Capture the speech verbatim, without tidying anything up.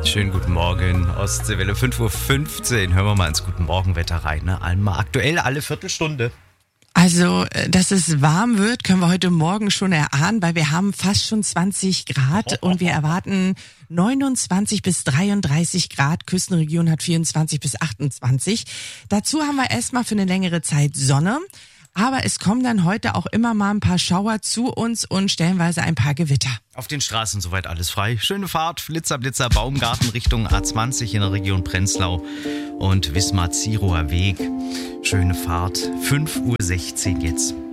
Schönen guten Morgen, Ostseewelle fünf Uhr fünfzehn. Hören wir mal ins Guten Morgenwetter rein. Ne? Einmal aktuell alle Viertelstunde. Also, dass es warm wird, können wir heute Morgen schon erahnen, weil wir haben fast schon zwanzig Grad und wir erwarten neunundzwanzig bis dreiunddreißig Grad. Küstenregion hat vierundzwanzig bis achtundzwanzig. Dazu haben wir erstmal für eine längere Zeit Sonne. Aber es kommen dann heute auch immer mal ein paar Schauer zu uns und stellenweise ein paar Gewitter. Auf den Straßen soweit alles frei. Schöne Fahrt, Flitzer, Blitzer, Baumgarten Richtung A zwanzig in der Region Prenzlau und Wismar-Zierower Weg. Schöne Fahrt, fünf Uhr sechzehn jetzt.